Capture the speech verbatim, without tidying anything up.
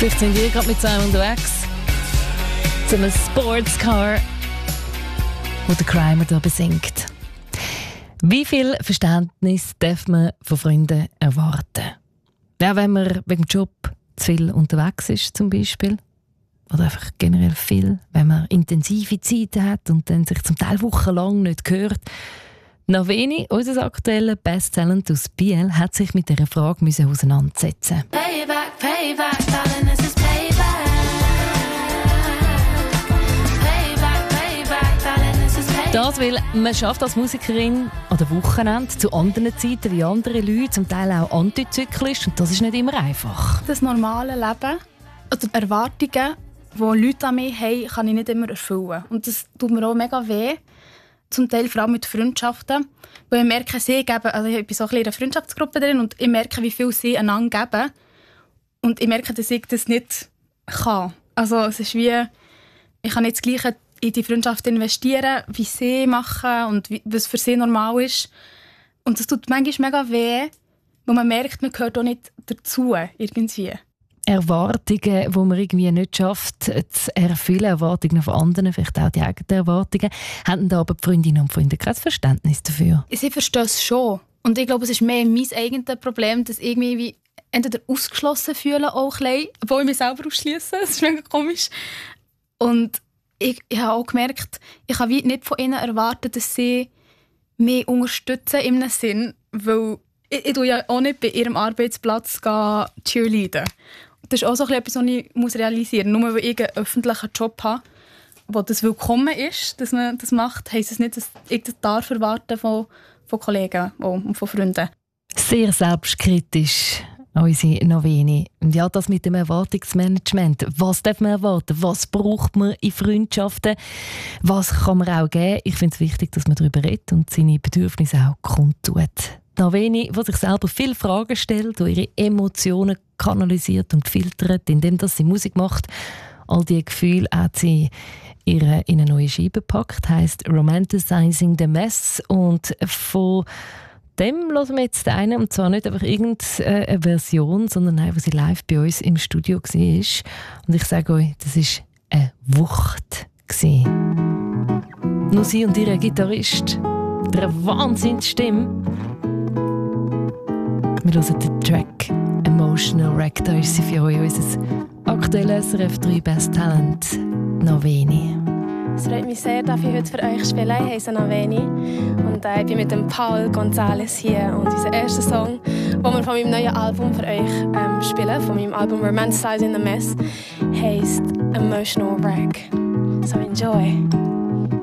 Vielleicht sind wir gerade mit zwei unterwegs. Zu einem Sportscar, wo der Crimer hier besingt. Wie viel Verständnis darf man von Freunden erwarten? Ja, wenn man wegen dem Job zu viel unterwegs ist, zum Beispiel. Oder einfach generell viel, wenn man intensive Zeiten hat und dann sich zum Teil wochenlang nicht hört. Naveni, unser aktueller Best-Talent aus Biel, hat sich mit dieser Frage müssen auseinandersetzen. Payback, payback, darling, this is payback. Payback, payback, darling, this is payback. Das, weil man schafft als Musikerin an den Wochenende zu anderen Zeiten wie andere Leute, zum Teil auch antizyklisch, und das ist nicht immer einfach. Das normale Leben, also die Erwartungen, die Leute an mich haben, kann ich nicht immer erfüllen. Und das tut mir auch mega weh. Zum Teil vor allem mit Freundschaften. Weil ich merke, sie geben, also ich bin so ein bisschen in einer Freundschaftsgruppe drin und ich merke, wie viel sie einander geben. Und ich merke, dass ich das nicht kann. Also es ist wie, ich kann nicht das Gleiche in die Freundschaft investieren, wie sie machen und wie, was für sie normal ist. Und das tut manchmal mega weh, weil man merkt, man gehört auch nicht dazu irgendwie. Erwartungen, die man irgendwie nicht schafft zu erfüllen, Erwartungen von anderen, vielleicht auch die eigenen Erwartungen. Haben da aber die Freundinnen und Freunde kein Verständnis dafür? Sie verstehen es schon. Und ich glaube, es ist mehr mein eigenes Problem, dass ich mich wie entweder ausgeschlossen fühle, auch ein bisschen, obwohl ich mich selber ausschliesse. Das ist mega komisch. Und ich, ich habe auch gemerkt, ich kann wie nicht von ihnen erwarten, dass sie mich unterstützen in einem Sinn, weil ich, ich tue ja auch nicht bei ihrem Arbeitsplatz cheerleaden. Das ist auch so etwas, was ich realisieren muss. Nur weil ich einen öffentlichen Job habe, wo das willkommen ist, dass man das macht, heisst es nicht, dass ich das darf erwarten von, von Kollegen und von Freunden. Sehr selbstkritisch, unsere Naveni. Und ja, das mit dem Erwartungsmanagement. Was darf man erwarten? Was braucht man in Freundschaften? Was kann man auch geben? Ich finde es wichtig, dass man darüber redet und seine Bedürfnisse auch kundtut. Naveni, die sich selber viele Fragen stellt, die ihre Emotionen kanalisiert und filtert, indem sie Musik macht. All diese Gefühle hat sie ihre in eine neue Scheibe gepackt, heisst «Romanticizing the Mess». Und von dem hören wir jetzt einen, und zwar nicht einfach irgendeine Version, sondern einfach, sie live bei uns im Studio war. Und ich sage euch, das war eine Wucht. Nur sie und ihr Gitarrist, mit einer Wahnsinnsstimme. Wir hören den Track «Emotional Wreck». Da ist sie für euch, unser aktuelles S R F drei Best Talent, Naveni. Es freut mich sehr, dass ich heute für euch spiele. Ich heiße Naveni und äh, ich bin mit dem Paul González hier. Und unser erster Song, den wir von meinem neuen Album für euch ähm, spielen, von meinem Album «Romanticizing the Mess», heisst «Emotional Wreck». So enjoy!